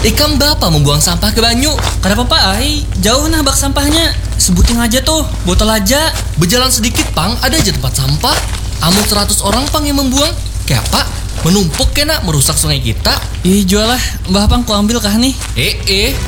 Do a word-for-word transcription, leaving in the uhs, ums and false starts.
Ikam bapak membuang sampah ke banyu. Kada apa-apa ai, jauh nah bak sampahnya. Sebutin aja tuh, botol aja. Berjalan sedikit pang, ada aja tempat sampah. Amun seratus orang pang yang membuang. Kayak apa? Menumpuk kena merusak sungai kita. Ih jual lah, mbah pang ku ambil kah nih? Eh eh